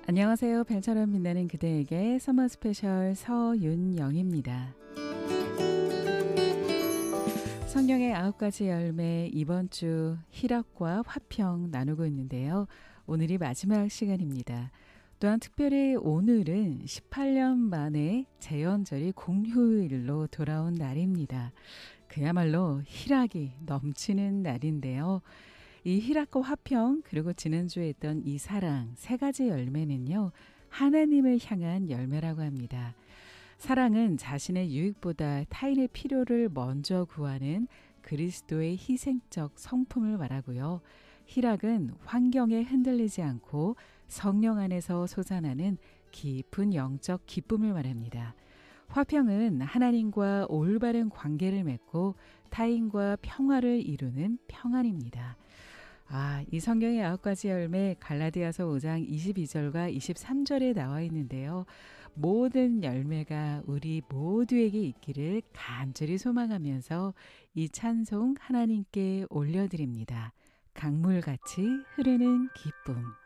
안녕하세요. 별처럼 빛나는 그대에게 서머 스페셜 서윤영입니다. 성경의 9가지 열매 이번 주 희락과 화평 나누고 있는데요. 오늘이 마지막 시간입니다. 또한 특별히 오늘은 18년 만에 제헌절이 공휴일로 돌아온 날입니다. 그야말로 희락이 넘치는 날인데요. 이 희락과 화평 그리고 지난주에 했던 이 사랑 세 가지 열매는요. 하나님을 향한 열매라고 합니다. 사랑은 자신의 유익보다 타인의 필요를 먼저 구하는 그리스도의 희생적 성품을 말하고요. 희락은 환경에 흔들리지 않고 성령 안에서 솟아나는 깊은 영적 기쁨을 말합니다. 화평은 하나님과 올바른 관계를 맺고 타인과 평화를 이루는 평안입니다. 이 성경의 9가지 열매 갈라디아서 5장 22절과 23절에 나와 있는데요. 모든 열매가 우리 모두에게 있기를 간절히 소망하면서 이 찬송 하나님께 올려드립니다. 강물같이 흐르는 기쁨.